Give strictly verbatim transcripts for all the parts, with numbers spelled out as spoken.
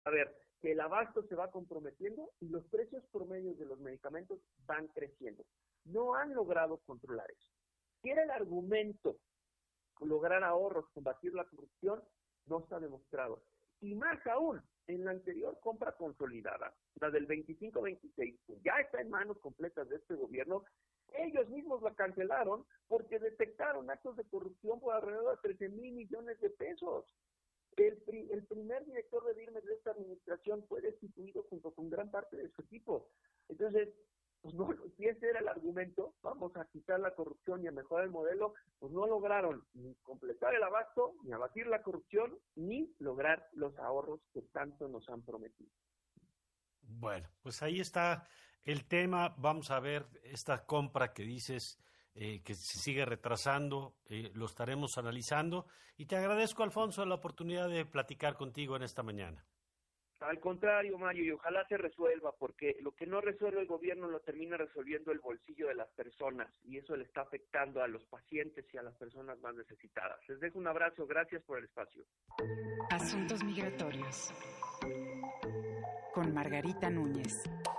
A ver, que el abasto se va comprometiendo y los precios promedios de los medicamentos van creciendo. No han logrado controlar eso. Si era el argumento lograr ahorros, combatir la corrupción, no está demostrado. Y más aún, en la anterior compra consolidada, la del veinticinco veintiséis, que ya está en manos completas de este gobierno, ellos mismos la cancelaron porque detectaron actos de corrupción por alrededor de trece mil millones de pesos. El, pri, el primer director de Birmes de esta administración fue destituido junto con gran parte de su equipo. Entonces, pues no, si ese era el argumento, vamos a quitar la corrupción y a mejorar el modelo, pues no lograron ni completar el abasto, ni abatir la corrupción, ni lograr los ahorros que tanto nos han prometido. Bueno, pues ahí está el tema. Vamos a ver esta compra que dices eh, que se sigue retrasando, eh, lo estaremos analizando. Y te agradezco, Alfonso, la oportunidad de platicar contigo en esta mañana. Al contrario, Mario, y ojalá se resuelva, porque lo que no resuelve el gobierno lo termina resolviendo el bolsillo de las personas, y eso le está afectando a los pacientes y a las personas más necesitadas. Les dejo un abrazo, gracias por el espacio. Asuntos migratorios con Margarita Núñez.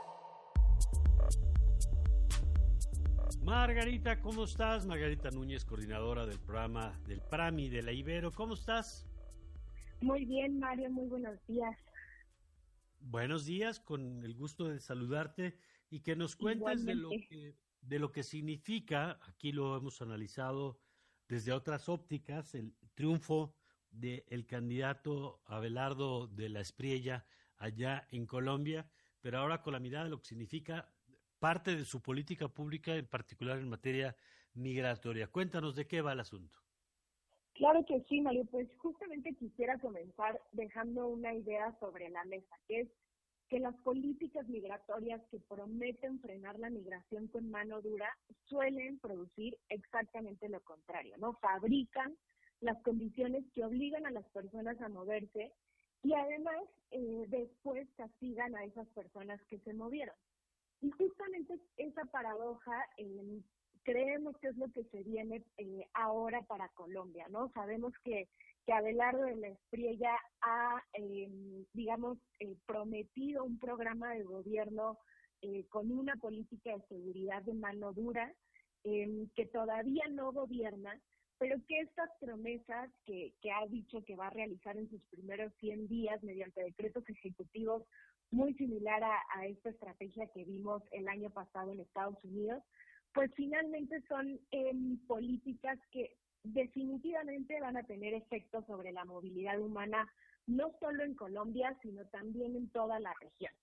Margarita, ¿cómo estás? Margarita Núñez, coordinadora del programa del PRAMI de la Ibero. ¿Cómo estás? Muy bien, Mario, muy buenos días. Buenos días, con el gusto de saludarte y que nos cuentes de lo que, de lo que significa, aquí lo hemos analizado desde otras ópticas, el triunfo del candidato Abelardo de la Espriella allá en Colombia, pero ahora con la mirada de lo que significa parte de su política pública, en particular en materia migratoria. Cuéntanos de qué va el asunto. Claro que sí, Mario, pues justamente quisiera comenzar dejando una idea sobre la mesa, que es que las políticas migratorias que prometen frenar la migración con mano dura suelen producir exactamente lo contrario, ¿no? Fabrican las condiciones que obligan a las personas a moverse y además eh, después castigan a esas personas que se movieron. Y justamente esa paradoja eh, creemos que es lo que se viene eh, ahora para Colombia, ¿no? Sabemos que, que Abelardo de la Espriella ha, eh, digamos, eh, prometido un programa de gobierno eh, con una política de seguridad de mano dura, eh, que todavía no gobierna, pero que estas promesas que, que ha dicho que va a realizar en sus primeros cien días mediante decretos ejecutivos, muy similar a, a esta estrategia que vimos el año pasado en Estados Unidos, pues finalmente son eh, políticas que definitivamente van a tener efectos sobre la movilidad humana, no solo en Colombia, sino también en toda la región.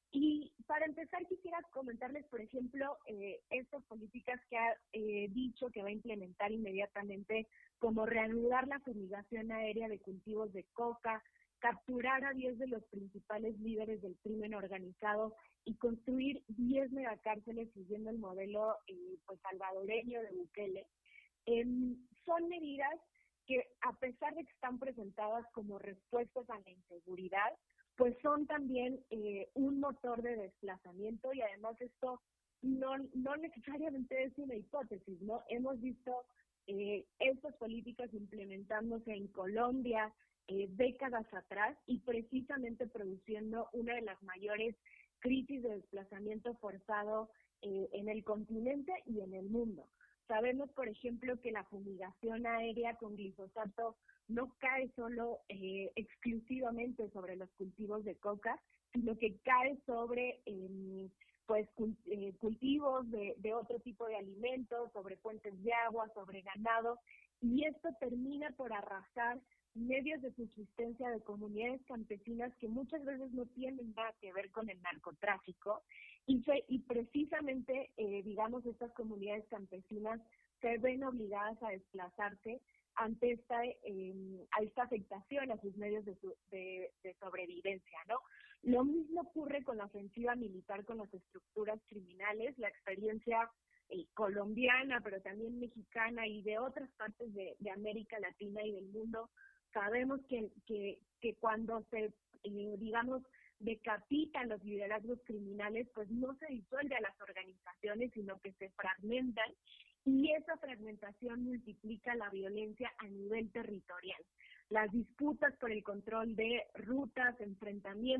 Y para empezar quisiera comentarles, por ejemplo, eh, estas políticas que ha eh, dicho que va a implementar inmediatamente, como reanudar la fumigación aérea de cultivos de coca, capturar a diez de los principales líderes del crimen organizado y construir diez megacárceles siguiendo el modelo eh, pues salvadoreño de Bukele. Eh, son medidas que, a pesar de que están presentadas como respuestas a la inseguridad, pues son también eh, un motor de desplazamiento y además esto no, no necesariamente es una hipótesis, ¿no? Hemos visto eh, estas políticas implementándose en Colombia eh, décadas atrás y precisamente produciendo una de las mayores crisis de desplazamiento forzado eh, en el continente y en el mundo. Sabemos, por ejemplo, que la fumigación aérea con glifosato no cae solo eh, exclusivamente sobre los cultivos de coca, sino que cae sobre eh, pues cult eh, cultivos de, de otro tipo de alimentos, sobre fuentes de agua, sobre ganado, y esto termina por arrasar medios de subsistencia de comunidades campesinas que muchas veces no tienen nada que ver con el narcotráfico y, se, y precisamente, eh, digamos, estas comunidades campesinas se ven obligadas a desplazarse ante esta, eh, a esta afectación a sus medios de, su, de, de sobrevivencia, ¿no? Lo mismo ocurre con la ofensiva militar con las estructuras criminales, la experiencia eh, colombiana, pero también mexicana y de otras partes de, de América Latina y del mundo. Sabemos que, que, que cuando se, eh, digamos, decapitan los liderazgos criminales, pues no se disuelve a las organizaciones, sino que se fragmentan, y esa fragmentación multiplica la violencia a nivel territorial. las disputas por el control de rutas, enfrentamientos